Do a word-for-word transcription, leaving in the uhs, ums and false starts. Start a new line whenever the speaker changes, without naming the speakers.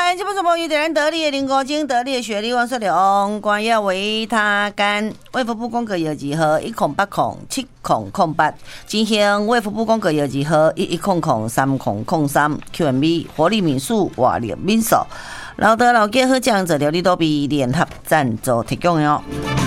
来，这不是关于咱得力的林国精得力的雪莉王说的关于维他干，卫福部公告药字号一空八空七空空八，进行卫福部公告药字号一一空空三空空三 Q M B 活力民宿活力民宿，老德老家好酱做料理都比联合赞助提供哟。